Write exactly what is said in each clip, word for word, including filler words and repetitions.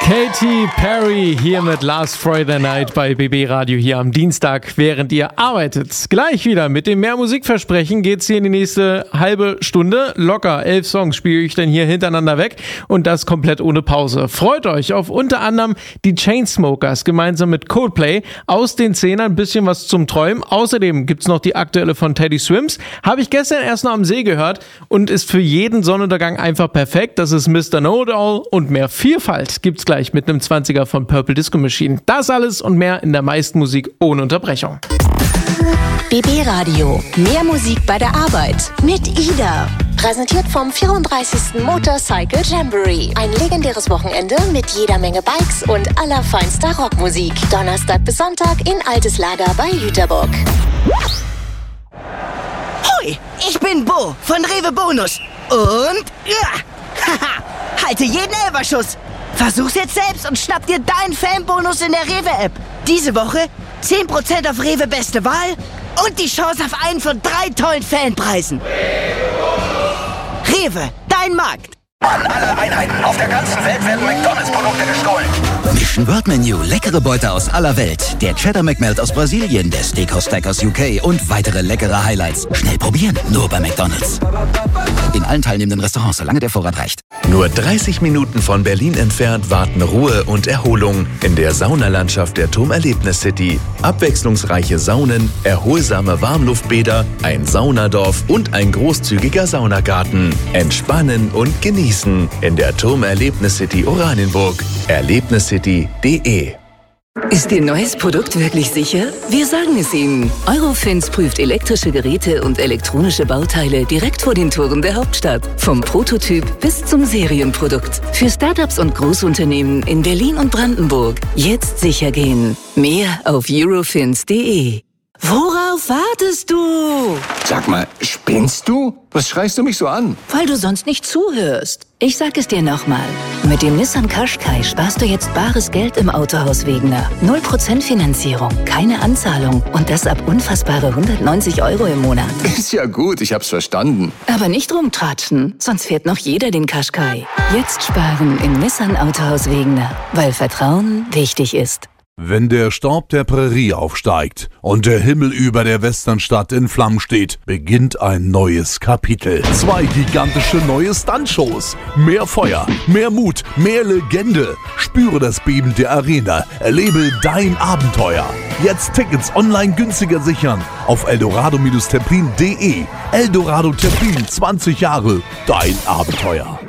Katy Perry hier mit Last Friday Night bei B B Radio hier am Dienstag, während ihr arbeitet. Gleich wieder mit dem mehr Musikversprechen geht's hier in die nächste halbe Stunde. Locker elf Songs spiele ich dann hier hintereinander weg und das komplett ohne Pause. Freut euch auf unter anderem die Chainsmokers gemeinsam mit Coldplay aus den Zehnern, ein bisschen was zum Träumen. Außerdem gibt's noch die aktuelle von Teddy Swims. Habe ich gestern erst noch am See gehört und ist für jeden Sonnenuntergang einfach perfekt. Das ist Mister Know-It-All und mehr Vielfalt gibt's gleich mit einem zwanziger von Purple Disco Machine. Das alles und mehr in der meisten Musik ohne Unterbrechung. B B Radio. Mehr Musik bei der Arbeit. Mit Ida. Präsentiert vom vierunddreißigsten Motorcycle Jamboree. Ein legendäres Wochenende mit jeder Menge Bikes und allerfeinster Rockmusik. Donnerstag bis Sonntag in Altes Lager bei Jüterbock. Hoi, ich bin Bo von Rewe Bonus. Und ja, haha, halte jeden Elferschuss. Versuch's jetzt selbst und schnapp dir deinen Fanbonus in der Rewe-App. Diese Woche zehn Prozent auf Rewe Beste Wahl und die Chance auf einen von drei tollen Fanpreisen. Rewe, dein Markt. An alle Einheiten auf der ganzen Welt werden McDonalds-Produkte gestohlen. Mission Word Menu, leckere Beute aus aller Welt. Der Cheddar McMelt aus Brasilien, der Steakhouse Stack aus U K und weitere leckere Highlights. Schnell probieren, nur bei McDonalds. In allen teilnehmenden Restaurants, solange der Vorrat reicht. Nur dreißig Minuten von Berlin entfernt warten Ruhe und Erholung in der Saunalandschaft der Turm Erlebnis City. Abwechslungsreiche Saunen, erholsame Warmluftbäder, ein Saunadorf und ein großzügiger Saunagarten. Entspannen und genießen in der Turm Erlebnis City Oranienburg. erlebniscity punkt de. Ist Ihr neues Produkt wirklich sicher? Wir sagen es Ihnen. Eurofins prüft elektrische Geräte und elektronische Bauteile direkt vor den Toren der Hauptstadt. Vom Prototyp bis zum Serienprodukt. Für Startups und Großunternehmen in Berlin und Brandenburg. Jetzt sicher gehen. Mehr auf eurofins punkt de. Worauf wartest du? Sag mal, spinnst du? Was schreist du mich so an? Weil du sonst nicht zuhörst. Ich sag es dir nochmal. Mit dem Nissan Qashqai sparst du jetzt bares Geld im Autohaus Wegener. null Prozent Finanzierung, keine Anzahlung und das ab unfassbare hundertneunzig Euro im Monat. Ist ja gut, ich hab's verstanden. Aber nicht rumtratschen, sonst fährt noch jeder den Qashqai. Jetzt sparen im Nissan Autohaus Wegener, weil Vertrauen wichtig ist. Wenn der Staub der Prärie aufsteigt und der Himmel über der Westernstadt in Flammen steht, beginnt ein neues Kapitel. Zwei gigantische neue Stuntshows. Mehr Feuer, mehr Mut, mehr Legende. Spüre das Beben der Arena. Erlebe dein Abenteuer. Jetzt Tickets online günstiger sichern auf eldorado Templin punkt de. Eldorado Templin, zwanzig Jahre. Dein Abenteuer.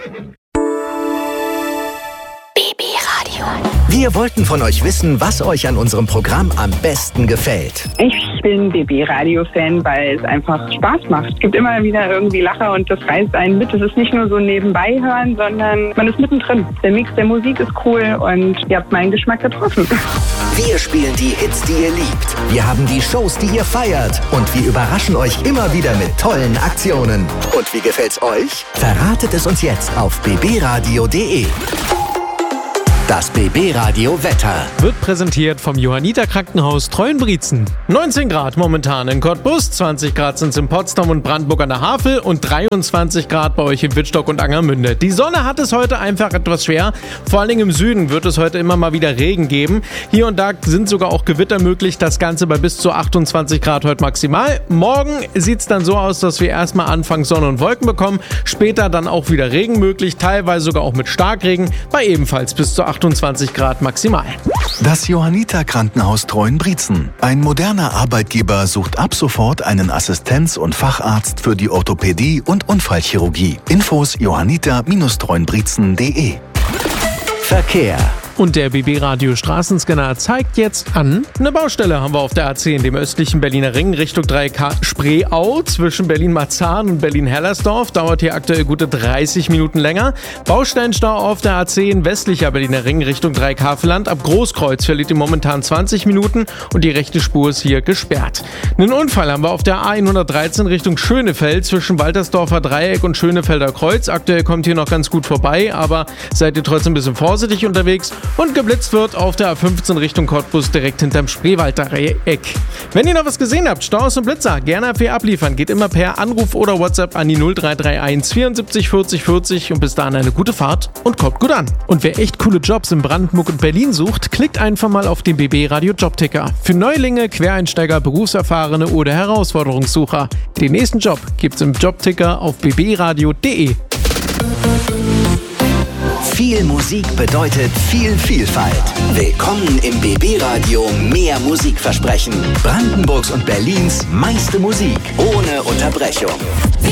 B B Radio. Wir wollten von euch wissen, was euch an unserem Programm am besten gefällt. Ich bin B B Radio-Fan, weil es einfach Spaß macht. Es gibt immer wieder irgendwie Lacher und das reißt einen mit. Es ist nicht nur so nebenbei hören, sondern man ist mittendrin. Der Mix der Musik ist cool und ihr habt meinen Geschmack getroffen. Wir spielen die Hits, die ihr liebt. Wir haben die Shows, die ihr feiert. Und wir überraschen euch immer wieder mit tollen Aktionen. Und wie gefällt's euch? Verratet es uns jetzt auf b b radio punkt de. Das B B Radio Wetter wird präsentiert vom Johanniter Krankenhaus Treuenbrietzen. neunzehn Grad momentan in Cottbus, zwanzig Grad sind es in Potsdam und Brandenburg an der Havel und dreiundzwanzig Grad bei euch in Wittstock und Angermünde. Die Sonne hat es heute einfach etwas schwer. Vor allen Dingen im Süden wird es heute immer mal wieder Regen geben. Hier und da sind sogar auch Gewitter möglich. Das Ganze bei bis zu achtundzwanzig Grad heute maximal. Morgen sieht es dann so aus, dass wir erstmal anfangs Sonne und Wolken bekommen. Später dann auch wieder Regen möglich, teilweise sogar auch mit Starkregen, bei ebenfalls bis zu achtundzwanzig Grad maximal. Das Johanniter Krankenhaus Treuenbrietzen. Ein moderner Arbeitgeber sucht ab sofort einen Assistenz- und Facharzt für die Orthopädie und Unfallchirurgie. Infos johanniter Bindestrich treuenbrietzen punkt de. Verkehr. Und der B B-Radio Straßenscanner zeigt jetzt an, eine Baustelle haben wir auf der A zehn, dem östlichen Berliner Ring, Richtung drei K Spreeau, zwischen Berlin-Marzahn und Berlin-Hellersdorf. Dauert hier aktuell gute dreißig Minuten länger. Baustellenstau auf der A zehn, westlicher Berliner Ring, Richtung drei K Land. Ab Großkreuz verliert ihr momentan zwanzig Minuten und die rechte Spur ist hier gesperrt. Einen Unfall haben wir auf der A hundertdreizehn Richtung Schönefeld, zwischen Waltersdorfer Dreieck und Schönefelder Kreuz. Aktuell kommt hier noch ganz gut vorbei, aber seid ihr trotzdem ein bisschen vorsichtig unterwegs. und geblitzt wird auf der A fünfzehn Richtung Cottbus direkt hinterm Spreewalder Eck. Wenn ihr noch was gesehen habt, Staus und Blitzer, gerne für abliefern. Geht immer per Anruf oder WhatsApp an die null drei drei eins vierundsiebzig vierzig vierzig und bis dahin eine gute Fahrt und kommt gut an. Und wer echt coole Jobs in Brandenburg und Berlin sucht, klickt einfach mal auf den B B Radio Jobticker. Für Neulinge, Quereinsteiger, Berufserfahrene oder Herausforderungssucher. Den nächsten Job gibt's im Jobticker auf b b radio punkt d e. Viel Musik bedeutet viel Vielfalt. Willkommen im B B Radio Mehr Musikversprechen. Brandenburgs und Berlins meiste Musik ohne Unterbrechung.